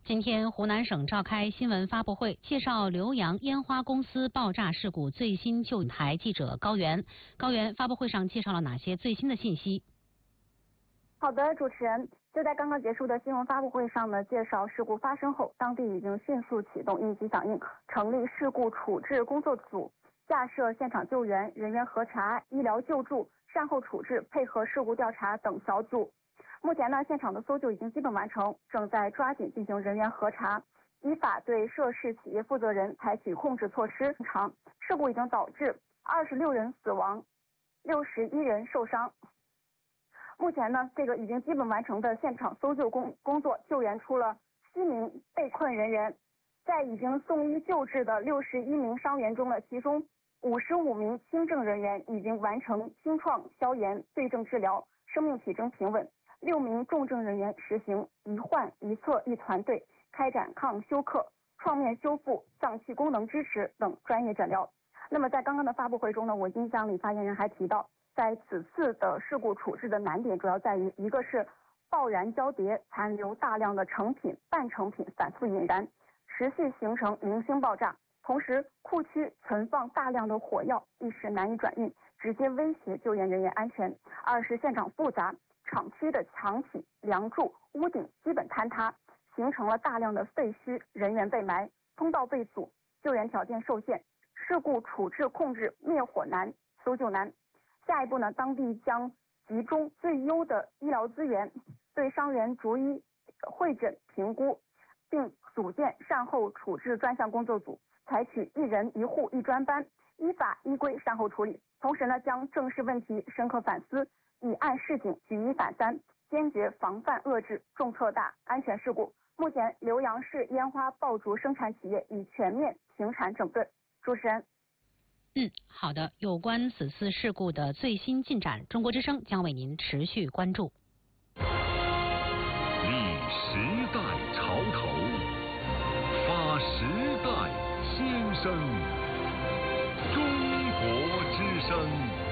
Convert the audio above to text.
今天，湖南省召开新闻发布会，介绍浏阳烟花公司爆炸事故最新救援台记者高原。高原，发布会上介绍了哪些最新的信息？ 好的，主持人，就在刚刚结束的新闻发布会上呢，介绍事故发生后，当地已经迅速启动应急响应，成立事故处置工作组，架设现场救援、人员核查、医疗救助、善后处置、配合事故调查等小组。目前呢，现场的搜救已经基本完成，正在抓紧进行人员核查，依法对涉事企业负责人采取控制措施。事故已经导致26人死亡，61人受伤。目前呢，这个已经基本完成的现场搜救工作，救援出了7名被困人员。在已经送医救治的61名伤员中呢，其中55名轻症人员已经完成清创、消炎、对症治疗，生命体征平稳。6名重症人员实行一患一测一团队，开展抗休克、创面修复、脏器功能支持等专业诊疗。那么在刚刚的发布会中呢，我印象里发言人还提到，在此次的事故处置的难点主要在于，一个是爆燃交叠，残留大量的成品、半成品反复引燃，持续形成零星爆炸；同时库区存放大量的火药，一时难以转运，直接威胁救援人员安全。二是现场复杂，厂区的墙体、梁柱、屋顶基本坍塌，形成了大量的废墟，人员被埋，通道被阻，救援条件受限，事故处置控制灭火难，搜救难。下一步呢，当地将集中最优的医疗资源，对伤员逐一会诊评估，并组建善后处置专项工作组，采取一人一户一专班，依法依规善后处理。同时呢，将正视问题，深刻反思，以案示警，举一反三，坚决防范遏制重特大安全事故。目前，浏阳市烟花爆竹生产企业已全面停产整顿。主持人。 好的。有关此次事故的最新进展，中国之声将为您持续关注。 立时代潮头，发时代先声。中国之声。